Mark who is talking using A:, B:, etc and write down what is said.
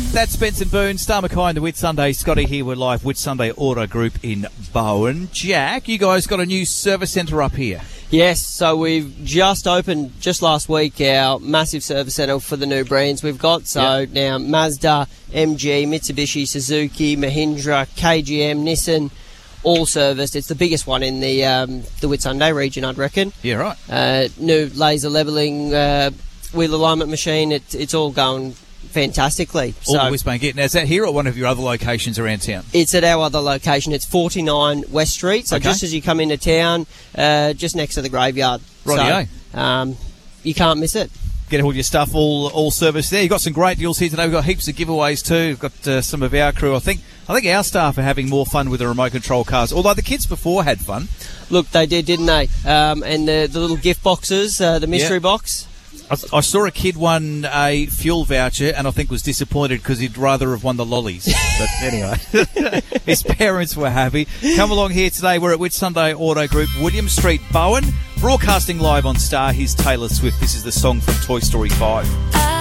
A: That's Benson Boone, Star Mackay and the Whitsunday. Scotty here. We're live Whitsunday Auto Group in Bowen. Jack, you guys got a new service centre up here.
B: Yes, so we've just opened, just last week, our massive service centre for the new brands we've got. So now Mazda, MG, Mitsubishi, Suzuki, Mahindra, KGM, Nissan, all serviced. It's the biggest one in the Whitsunday region, I'd reckon.
A: Yeah, right.
B: New laser levelling wheel alignment machine. It's all going fantastically.
A: All the whiz-bang get. Now, is that here or one of your other locations around town?
B: It's at our other location. It's 49 West Street. So just as you come into town, just next to the graveyard.
A: Rightio.
B: So, you can't miss it.
A: Get all your stuff all serviced there. You've got some great deals here today. We've got heaps of giveaways too. We've got some of our crew. I think our staff are having more fun with the remote control cars, although the kids before had fun.
B: Look, they did, didn't they? And the little gift boxes, the mystery box.
A: I saw a kid won a fuel voucher and I think was disappointed because he'd rather have won the lollies. But anyway, his parents were happy. Come along here today. We're at Whitsunday Auto Group, William Street, Bowen. Broadcasting live on Star. Here's Taylor Swift. This is the song from Toy Story 5.